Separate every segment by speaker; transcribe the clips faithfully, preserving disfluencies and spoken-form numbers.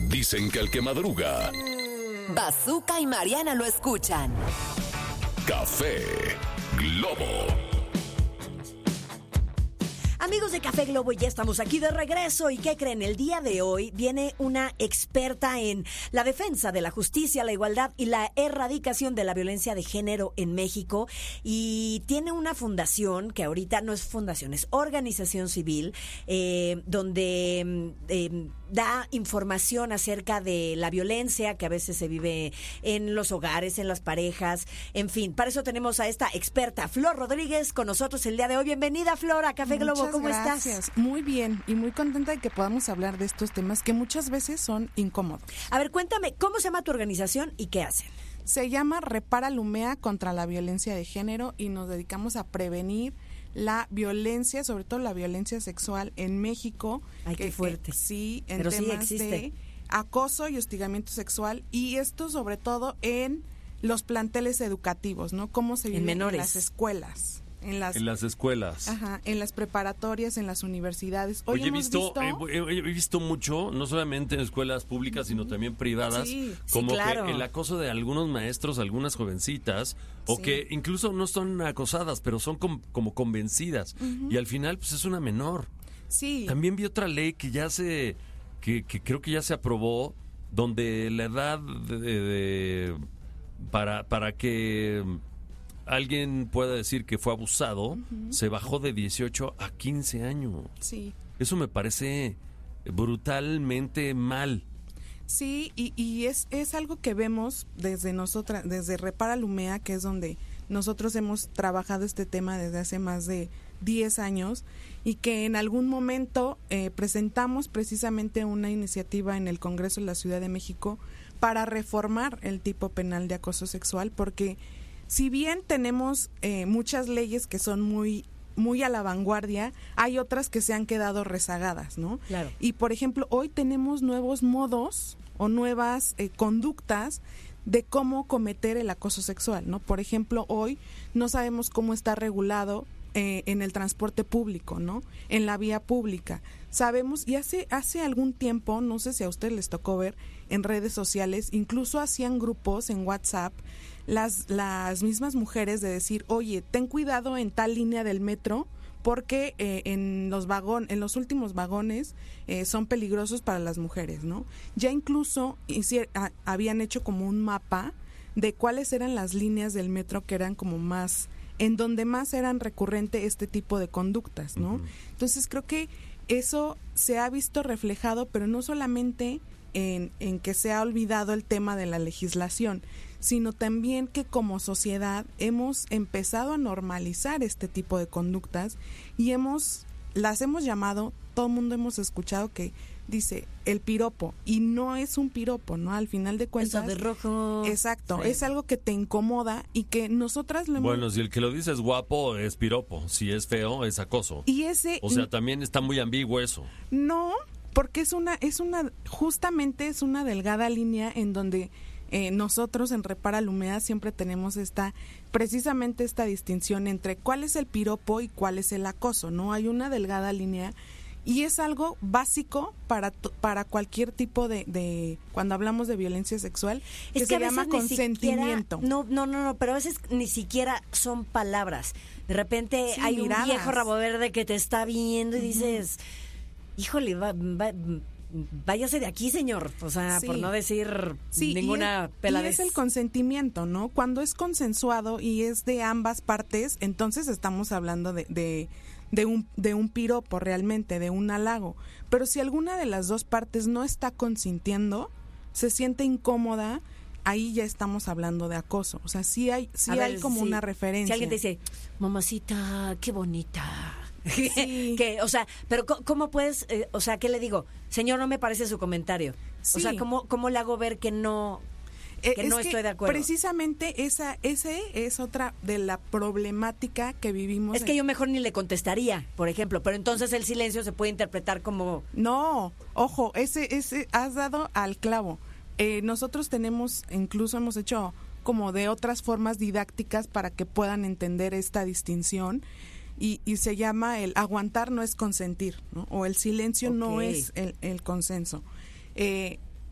Speaker 1: Dicen que el que madruga...
Speaker 2: Bazooka y Mariana lo escuchan.
Speaker 1: Café Globo.
Speaker 3: Amigos de Café Globo, ya estamos aquí de regreso. ¿Y qué creen? El día de hoy viene una experta en la defensa de la justicia, la igualdad y la erradicación de la violencia de género en México. Y tiene una fundación, que ahorita no es fundación, es organización civil, eh, donde eh, da información acerca de la violencia que a veces se vive en los hogares, en las parejas, en fin. Para eso tenemos a esta experta, Flor Rodríguez, con nosotros el día de hoy. Bienvenida, Flor, a Café Globo.
Speaker 4: Muchas
Speaker 3: ¿Cómo
Speaker 4: gracias.
Speaker 3: estás?
Speaker 4: Muy bien y muy contenta de que podamos hablar de estos temas que muchas veces son incómodos.
Speaker 3: A ver, cuéntame, ¿cómo se llama tu organización y qué hacen?
Speaker 4: Se llama Repara Lumea contra la violencia de género y nos dedicamos a prevenir la violencia, sobre todo la violencia sexual en México.
Speaker 3: Ay,
Speaker 4: que,
Speaker 3: qué fuerte.
Speaker 4: Que, sí, en
Speaker 3: Pero sí
Speaker 4: temas
Speaker 3: existe.
Speaker 4: de acoso y hostigamiento sexual, y esto sobre todo en los planteles educativos, ¿no? Cómo se vive
Speaker 3: En menores.
Speaker 4: en las escuelas. En las,
Speaker 5: en las escuelas.
Speaker 4: Ajá, en las preparatorias, en las universidades. Hoy
Speaker 5: Oye, he
Speaker 4: hemos
Speaker 5: visto,
Speaker 4: visto...
Speaker 5: He, he- he visto mucho, no solamente en escuelas públicas, uh-huh. sino también privadas,
Speaker 4: Sí,
Speaker 5: como
Speaker 3: sí, claro.
Speaker 5: que el acoso de algunos maestros, algunas jovencitas, o
Speaker 4: Sí.
Speaker 5: que incluso no son acosadas, pero son com- como convencidas. Uh-huh. Y al final, pues es una menor.
Speaker 4: Sí.
Speaker 5: También vi otra ley que ya se, que, que creo que ya se aprobó, donde la edad de, de- de- para, para que alguien pueda decir que fue abusado, uh-huh. se bajó de dieciocho a quince años.
Speaker 4: Sí.
Speaker 5: Eso me parece brutalmente mal.
Speaker 4: Sí, y, y es, es algo que vemos desde nosotras, desde Repara Lumea, que es donde nosotros hemos trabajado este tema desde hace más de diez años, y que en algún momento eh, presentamos precisamente una iniciativa en el Congreso de la Ciudad de México para reformar el tipo penal de acoso sexual, porque si bien tenemos eh, muchas leyes que son muy muy a la vanguardia, hay otras que se han quedado rezagadas, ¿no?
Speaker 3: Claro.
Speaker 4: Y por ejemplo, hoy tenemos nuevos modos o nuevas eh, conductas de cómo cometer el acoso sexual, ¿no? Por ejemplo, hoy no sabemos cómo está regulado eh, en el transporte público, ¿no? En la vía pública. Sabemos, y hace hace algún tiempo, no sé si a ustedes les tocó ver en redes sociales, incluso hacían grupos en WhatsApp, las las mismas mujeres, de decir, oye, ten cuidado en tal línea del metro porque eh, en los vagón, en los últimos vagones eh, son peligrosos para las mujeres, ¿no? Ya incluso hicier, a, habían hecho como un mapa de cuáles eran las líneas del metro que eran como más, en donde más eran recurrente este tipo de conductas, ¿no? Uh-huh. Entonces creo que eso se ha visto reflejado, pero no solamente en, en que se ha olvidado el tema de la legislación, sino también que como sociedad hemos empezado a normalizar este tipo de conductas y hemos las hemos llamado, todo el mundo hemos escuchado que dice el piropo, y no es un piropo, ¿no? Al final de cuentas.
Speaker 3: Eso de rojo.
Speaker 4: Exacto,
Speaker 3: sí.
Speaker 4: Es algo que te incomoda y que nosotras lo hemos...
Speaker 5: Bueno, si el que lo dice es guapo, es piropo. Si es feo, es acoso.
Speaker 4: Y ese...
Speaker 5: O sea, también está muy ambiguo eso.
Speaker 4: No, porque es una, es una, justamente es una delgada línea en donde eh, nosotros en Repara Lumea siempre tenemos esta, precisamente esta distinción entre cuál es el piropo y cuál es el acoso, ¿no? Hay una delgada línea y es algo básico para para cualquier tipo de, de cuando hablamos de violencia sexual, que,
Speaker 3: es que
Speaker 4: se llama consentimiento.
Speaker 3: Siquiera, no, no, no, no, pero a veces ni siquiera son palabras. De repente
Speaker 4: Sí,
Speaker 3: hay
Speaker 4: miradas.
Speaker 3: un viejo rabo verde que te está viendo y uh-huh. dices, híjole, va, va, váyase de aquí, señor. O sea,
Speaker 4: sí.
Speaker 3: por no decir
Speaker 4: sí,
Speaker 3: ninguna
Speaker 4: y es,
Speaker 3: peladez.
Speaker 4: Y es el consentimiento, ¿no? Cuando es consensuado y es de ambas partes, entonces estamos hablando de, de, de, un, de un piropo realmente, de un halago. Pero si alguna de las dos partes no está consintiendo, se siente incómoda, ahí ya estamos hablando de acoso. O sea, sí hay, sí hay ver, como sí. una referencia.
Speaker 3: Si alguien te dice, mamacita, qué bonita...
Speaker 4: Sí.
Speaker 3: que, o sea, pero ¿cómo puedes, eh, o sea, qué le digo? Señor, no me parece su comentario.
Speaker 4: Sí.
Speaker 3: O sea, ¿cómo, cómo le hago ver que no, que
Speaker 4: eh,
Speaker 3: no
Speaker 4: es
Speaker 3: estoy
Speaker 4: que
Speaker 3: de acuerdo?
Speaker 4: Precisamente esa, ese es otra de la problemática que vivimos.
Speaker 3: Es que
Speaker 4: en...
Speaker 3: yo mejor ni le contestaría, por ejemplo, pero entonces el silencio se puede interpretar como...
Speaker 4: No, ojo, ese, ese has dado al clavo. Eh, nosotros tenemos, incluso hemos hecho como de otras formas didácticas para que puedan entender esta distinción. Y, y se llama el aguantar no es consentir, ¿no? O el silencio okay. no es el, el consenso. Eh,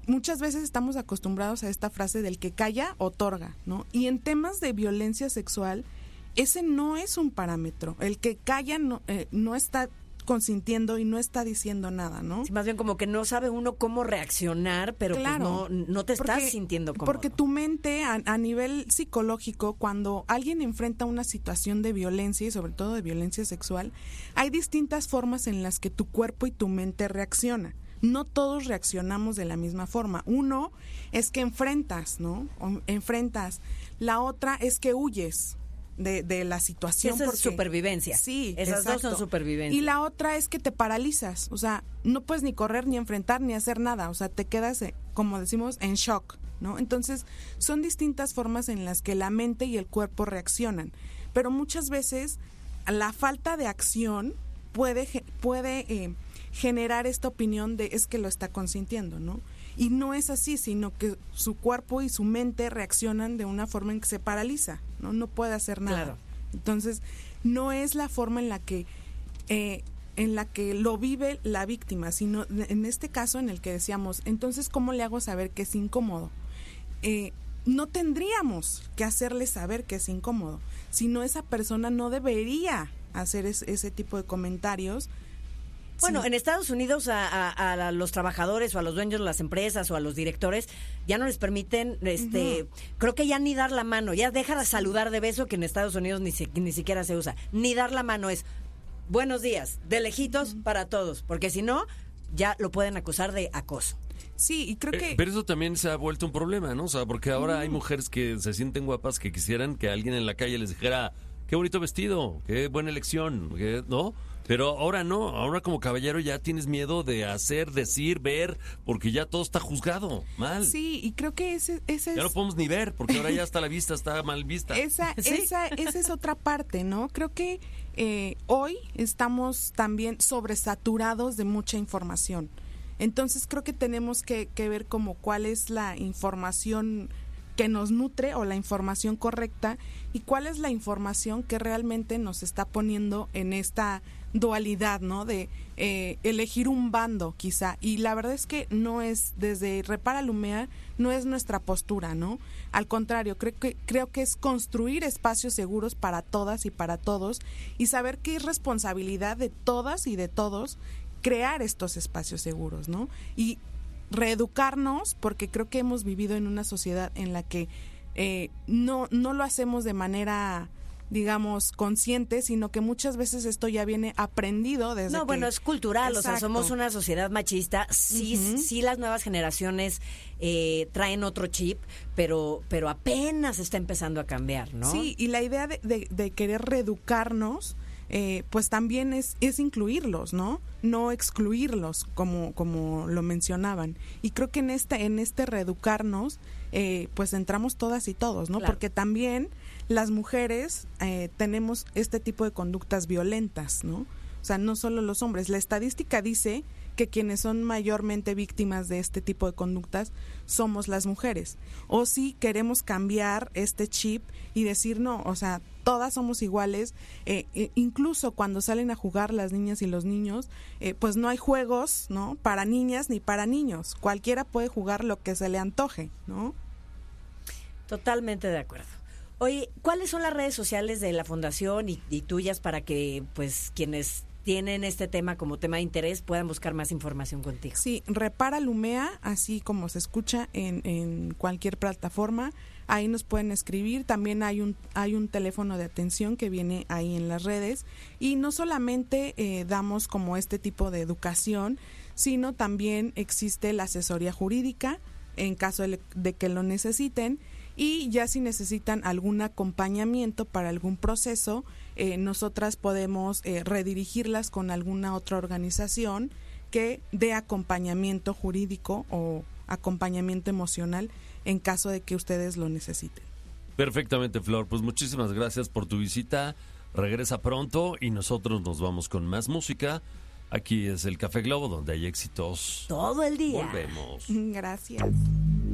Speaker 4: muchas veces estamos acostumbrados a esta frase del que calla, otorga, ¿no? Y en temas de violencia sexual, ese no es un parámetro. El que calla no, eh, no está consintiendo y no está diciendo nada, ¿no?
Speaker 3: Sí, más bien como que no sabe uno cómo reaccionar, pero
Speaker 4: Claro,
Speaker 3: pues no, no te estás
Speaker 4: porque-
Speaker 3: sintiendo cómodo.
Speaker 4: Porque tu mente, a, a nivel psicológico, cuando alguien enfrenta una situación de violencia y sobre todo de violencia sexual, hay distintas formas en las que tu cuerpo y tu mente reacciona. No todos reaccionamos de la misma forma. Uno es que enfrentas, ¿no? O enfrentas. La otra es que huyes de, de la situación.
Speaker 3: Esa es
Speaker 4: porque-
Speaker 3: supervivencia.
Speaker 4: Sí,
Speaker 3: Esas dos
Speaker 4: exacto.
Speaker 3: son supervivencia.
Speaker 4: Y la otra es que te paralizas. O sea, no puedes ni correr, ni enfrentar, ni hacer nada. O sea, te quedas, eh, como decimos, en shock, ¿no? Entonces, son distintas formas en las que la mente y el cuerpo reaccionan. Pero muchas veces la falta de acción puede, ge- puede eh, generar esta opinión de es que lo está consintiendo, ¿no? Y no es así, sino que su cuerpo y su mente reaccionan de una forma en que se paraliza, ¿no? No puede hacer nada.
Speaker 3: Claro.
Speaker 4: Entonces, no es la forma en la que eh, en la que lo vive la víctima, sino en este caso en el que decíamos, entonces, ¿cómo le hago saber que es incómodo? Eh, no tendríamos que hacerle saber que es incómodo, sino esa persona no debería hacer es- ese tipo de comentarios.
Speaker 3: Bueno,
Speaker 4: Sí.
Speaker 3: en Estados Unidos a, a- a los trabajadores o a los dueños de las empresas o a los directores ya no les permiten, este, creo que ya ni dar la mano, ya deja de saludar de beso, que en Estados Unidos ni, si- ni siquiera se usa. Ni dar la mano es buenos días, de lejitos para todos, porque si no, ya lo pueden acusar de acoso.
Speaker 4: Sí, y creo
Speaker 5: Eh,
Speaker 4: que...
Speaker 5: pero eso también se ha vuelto un problema, ¿no? O sea, porque ahora hay mujeres que se sienten guapas que quisieran que alguien en la calle les dijera, qué bonito vestido, qué buena elección, qué- ¿no? Pero ahora no, ahora como caballero ya tienes miedo de hacer, decir, ver, porque ya todo está juzgado, mal.
Speaker 4: Sí, y creo que ese, ese
Speaker 5: Ya
Speaker 4: es...
Speaker 5: no podemos ni ver, porque ahora ya hasta la vista está mal vista.
Speaker 4: Esa,
Speaker 3: Sí.
Speaker 4: esa, esa es otra parte, ¿no? Creo que eh, hoy estamos también sobresaturados de mucha información. Entonces creo que tenemos que, que ver como cuál es la información que nos nutre o la información correcta y cuál es la información que realmente nos está poniendo en esta dualidad, ¿no? De eh, elegir un bando, quizá. Y la verdad es que no es, desde Repara Lumea, no es nuestra postura, ¿no? Al contrario, creo que, creo que es construir espacios seguros para todas y para todos y saber que es responsabilidad de todas y de todos crear estos espacios seguros, ¿no? Y reeducarnos, porque creo que hemos vivido en una sociedad en la que eh, no, no lo hacemos de manera, digamos, consciente, sino que muchas veces esto ya viene aprendido desde
Speaker 3: No,
Speaker 4: que-
Speaker 3: bueno, es cultural, o sea,
Speaker 4: Exacto.
Speaker 3: somos una sociedad machista. Sí,
Speaker 4: Ujú.
Speaker 3: sí las nuevas generaciones eh, traen otro chip, pero, pero apenas está empezando a cambiar, ¿no?
Speaker 4: Sí, y la idea de, de- de querer reeducarnos, eh, pues también es, es incluirlos, ¿no? No excluirlos, como, como lo mencionaban. Y creo que en este, en este reeducarnos, eh, pues entramos todas y todos, ¿no?
Speaker 3: Claro.
Speaker 4: Porque también las mujeres eh, tenemos este tipo de conductas violentas, ¿no? O sea, no solo los hombres. La estadística dice que quienes son mayormente víctimas de este tipo de conductas somos las mujeres. O si queremos cambiar este chip y decir, no, o sea, todas somos iguales, eh, eh, incluso cuando salen a jugar las niñas y los niños, eh, pues no hay juegos, ¿no? Para niñas ni para niños. Cualquiera puede jugar lo que se le antoje, ¿no?
Speaker 3: Totalmente de acuerdo. Oye, ¿cuáles son las redes sociales de la Fundación y, y tuyas para que, pues, quienes tienen este tema como tema de interés puedan buscar más información contigo?
Speaker 4: Sí, Repara Lumea, así como se escucha en, en cualquier plataforma, ahí nos pueden escribir. También hay un hay un teléfono de atención que viene ahí en las redes y no solamente eh, damos como este tipo de educación, sino también existe la asesoría jurídica en caso de, de que lo necesiten. Y ya si necesitan algún acompañamiento para algún proceso, eh, nosotras podemos eh, redirigirlas con alguna otra organización que dé acompañamiento jurídico o acompañamiento emocional en caso de que ustedes lo necesiten.
Speaker 5: Perfectamente, Flor. Pues muchísimas gracias por tu visita. Regresa pronto y nosotros nos vamos con más música. Aquí es el Café Globo, donde hay éxitos.
Speaker 3: Todo el día.
Speaker 5: Volvemos.
Speaker 4: Gracias.